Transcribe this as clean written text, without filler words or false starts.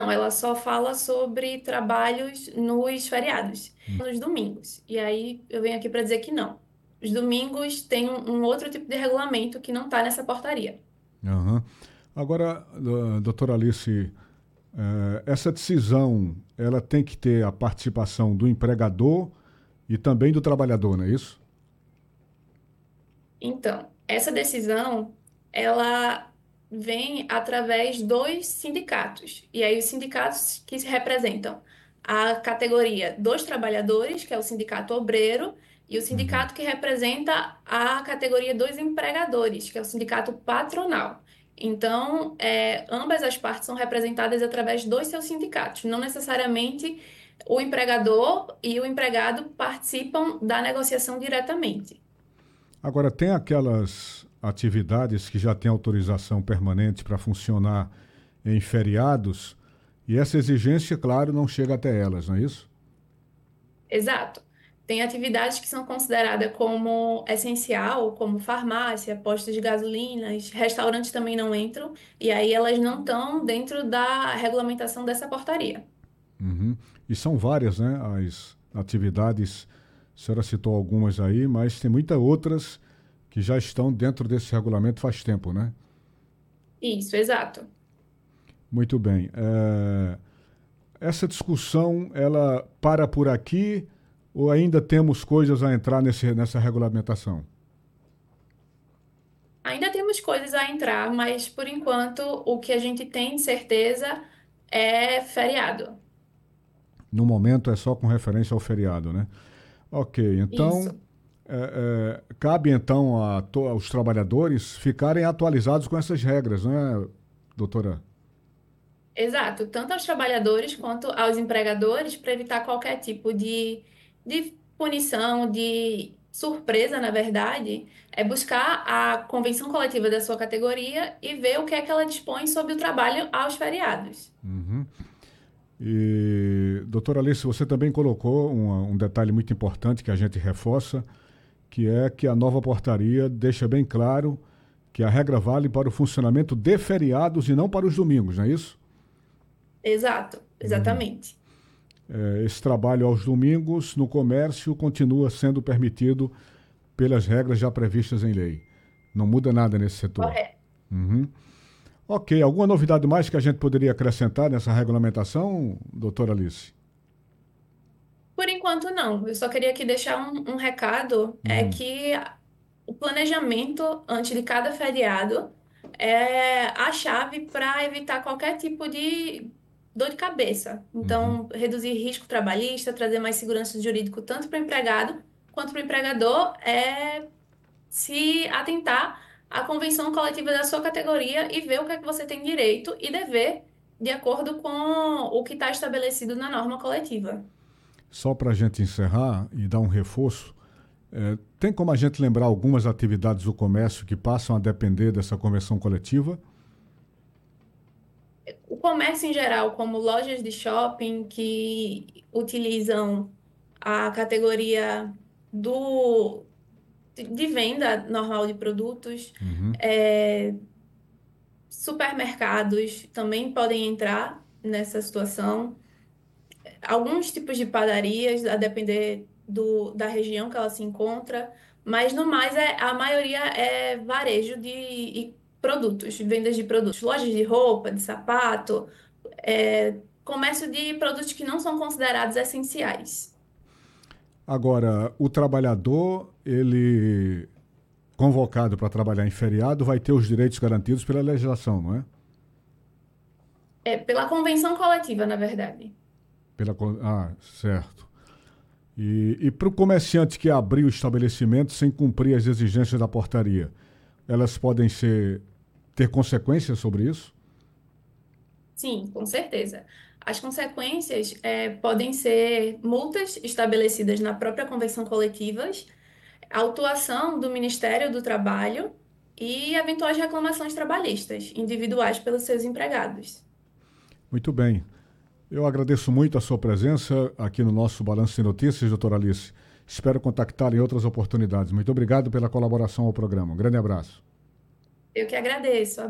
ela só fala sobre trabalhos nos feriados, nos domingos. E aí eu venho aqui para dizer que não. Os domingos tem um outro tipo de regulamento que não está nessa portaria. Aham. Agora, doutora Alice, essa decisão ela tem que ter a participação do empregador e também do trabalhador, não é isso? Então, essa decisão, ela vem através dos sindicatos. E aí os sindicatos que se representam a categoria dos trabalhadores, que é o sindicato obreiro, e o Uhum. sindicato que representa a categoria dos empregadores, que é o sindicato patronal. Então, ambas as partes são representadas através dos seus sindicatos. Não necessariamente o empregador e o empregado participam da negociação diretamente. Agora, tem aquelas atividades que já têm autorização permanente para funcionar em feriados e essa exigência, claro, não chega até elas, não é isso? Exato. Tem atividades que são consideradas como essencial, como farmácia, postos de gasolinas, restaurantes também não entram, e aí elas não estão dentro da regulamentação dessa portaria. Uhum. E são várias, né, as atividades. A senhora citou algumas aí, mas tem muitas outras que já estão dentro desse regulamento faz tempo, né? Isso, exato. Muito bem. Essa discussão, ela para por aqui ou ainda temos coisas a entrar nessa regulamentação? Ainda temos coisas a entrar, mas por enquanto o que a gente tem de certeza é feriado. No momento é só com referência ao feriado, né? Ok, então Isso. cabe então aos trabalhadores ficarem atualizados com essas regras, né, doutora? Exato, tanto aos trabalhadores quanto aos empregadores, para evitar qualquer tipo de punição, de surpresa, na verdade, é buscar a convenção coletiva da sua categoria e ver o que é que ela dispõe sobre o trabalho aos feriados. Uhum. E, doutora Alice, você também colocou um detalhe muito importante que a gente reforça, que é que a nova portaria deixa bem claro que a regra vale para o funcionamento de feriados e não para os domingos, não é isso? Exato, exatamente. Esse trabalho aos domingos no comércio continua sendo permitido pelas regras já previstas em lei. Não muda nada nesse setor. Correto. Uhum. Ok, alguma novidade mais que a gente poderia acrescentar nessa regulamentação, doutora Alice? Por enquanto, não. Eu só queria aqui deixar um recado, é Uhum. que o planejamento antes de cada feriado é a chave para evitar qualquer tipo de dor de cabeça. Uhum. Então, reduzir risco trabalhista, trazer mais segurança jurídico tanto para o empregado quanto para o empregador, é se atentar à convenção coletiva da sua categoria e ver o que é que você tem direito e dever de acordo com o que está estabelecido na norma coletiva. Só para a gente encerrar e dar um reforço, tem como a gente lembrar algumas atividades do comércio que passam a depender dessa convenção coletiva? O comércio em geral, como lojas de shopping que utilizam a categoria do, de venda normal de produtos, Uhum. é, supermercados também podem entrar nessa situação. Alguns tipos de padarias, a depender da região que ela se encontra, mas no mais a maioria é varejo de produtos, vendas de produtos, lojas de roupa, de sapato, comércio de produtos que não são considerados essenciais. Agora, o trabalhador, ele convocado para trabalhar em feriado, vai ter os direitos garantidos pela legislação, não é? É, pela convenção coletiva, na verdade. Certo. E para o comerciante que abrir o estabelecimento sem cumprir as exigências da portaria, elas podem ter consequências sobre isso? Sim, com certeza. As consequências podem ser multas estabelecidas na própria convenção coletivas, autuação do Ministério do Trabalho e eventuais reclamações trabalhistas individuais pelos seus empregados. Muito bem. Eu agradeço muito a sua presença aqui no nosso Balanço de Notícias, doutora Alice. Espero contactá-la em outras oportunidades. Muito obrigado pela colaboração ao programa. Um grande abraço. Eu que agradeço.